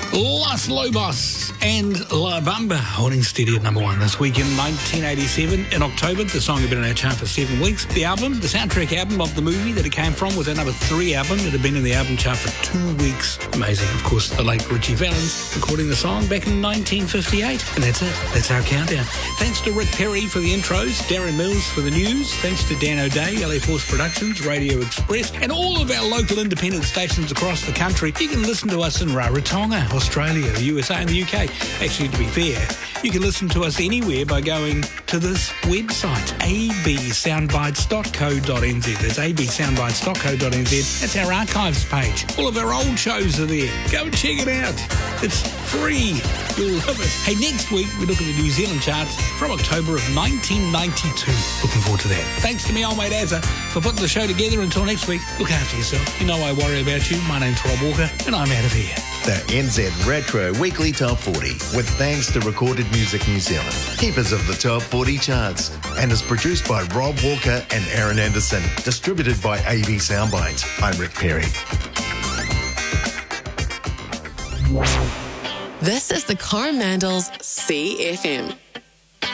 Los Lobos and La Bamba holding steady at number one this week in 1987. In October, the song had been in our chart for 7 weeks. The album, the soundtrack album of the movie that it came from, was our number 3 album. It had been in the album chart for 2 weeks. Amazing. Of course, the late Richie Valens recording the song back in 1958. And that's it. That's our countdown. Thanks to Rick Perry for the intros, Darren Mills for the news. Thanks to Dan O'Day, LA Force Productions, Radio Express, and all of our local independent stations across the country. You can listen to us in Rarotonga, Australia, the USA and the UK. Actually, to be fair, you can listen to us anywhere by going to this website, absoundbites.co.nz. That's absoundbites.co.nz. That's our archives page. All of our old shows are there. Go and check it out. It's free. You'll love it. Hey, next week we look at the New Zealand charts from October of 1992. Looking forward to that. Thanks to me, old mate Azza, for putting the show together. Until next week, look after yourself. You know I worry about you. My name's Rob Walker, and I'm out of here. The NZ Retro Weekly Top 40, with thanks to Recorded Music New Zealand, keepers of the Top 40 charts, and is produced by Rob Walker and Aaron Anderson, distributed by AB Soundbites. I'm Rick Perry. This is the Coromandels CFM.